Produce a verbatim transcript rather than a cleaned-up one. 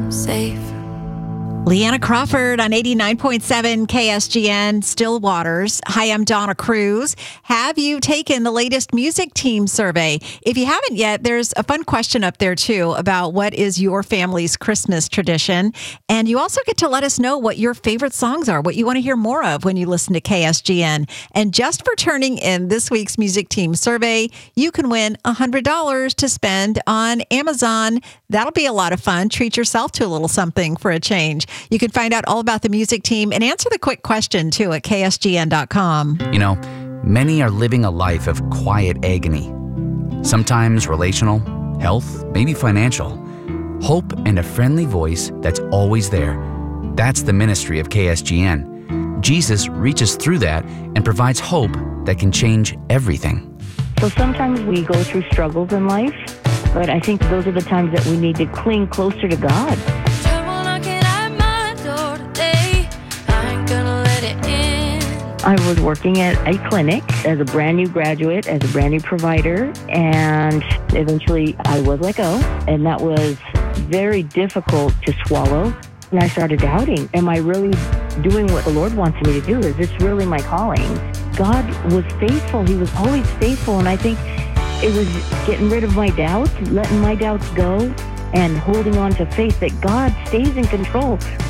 safe. Leanna Crawford on eighty-nine point seven K S G N, Still Waters. Hi, I'm Donna Cruz. Have you taken the latest music team survey? If you haven't yet, there's a fun question up there, too, about what is your family's Christmas tradition. And you also get to let us know what your favorite songs are, what you want to hear more of when you listen to K S G N. And just for turning in this week's music team survey, you can win one hundred dollars to spend on Amazon. That'll be a lot of fun. Treat yourself to a little something for a change. You can find out all about the music team and answer the quick question, too, at K S G N dot com. You know, many are living a life of quiet agony. Sometimes relational, health, maybe financial. Hope and a friendly voice that's always there. That's the ministry of K S G N. Jesus reaches through that and provides hope that can change everything. So sometimes we go through struggles in life, but I think those are the times that we need to cling closer to God. I was working at a clinic as a brand new graduate, as a brand new provider, and eventually I was let go, and that was very difficult to swallow. And I started doubting, am I really doing what the Lord wants me to do? Is this really my calling? God was faithful. He was always faithful, and I think it was getting rid of my doubts, letting my doubts go, and holding on to faith that God stays in control.